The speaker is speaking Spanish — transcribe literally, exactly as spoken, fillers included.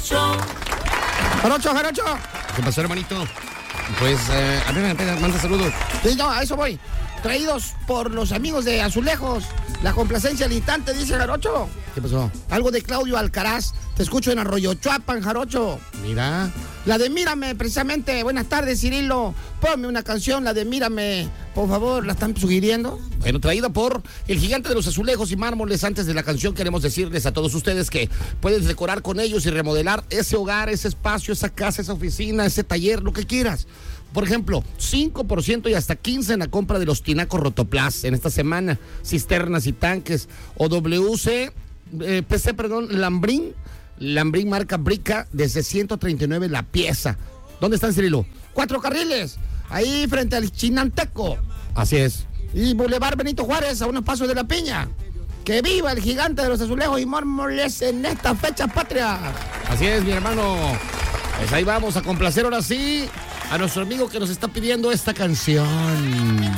Show. Jarocho, Jarocho. ¿Qué pasó, hermanito? Pues, eh, apenas, apenas, manda saludos. Sí, no, a eso voy. Traídos por los amigos de Azulejos. La complacencia al instante, dice Jarocho. ¿Qué pasó? Algo de Claudio Alcaraz. Te escucho en Arroyo Chuapan, Jarocho. Mira. La de Mírame, precisamente. Buenas tardes, Cirilo. Ponme una canción, la de Mírame. Por favor, ¿la están sugiriendo? Bueno, traída por el gigante de los azulejos y mármoles. Antes de la canción queremos decirles a todos ustedes que puedes decorar con ellos y remodelar ese hogar, ese espacio, esa casa, esa oficina, ese taller, lo que quieras. Por ejemplo, cinco por ciento y hasta quince por ciento en la compra de los tinacos Rotoplas en esta semana, cisternas y tanques, o W C, eh, P C, perdón, Lambrín, Lambrín marca Brica, desde ciento treinta y nueve la pieza. ¿Dónde están, Cirilo? Cuatro carriles, ahí frente al Chinanteco. Así es. Y Boulevard Benito Juárez, a unos pasos de la Piña. ¡Que viva el gigante de los azulejos y mármoles en esta fecha patria! Así es, mi hermano. Pues ahí vamos a complacer ahora sí a nuestro amigo que nos está pidiendo esta canción.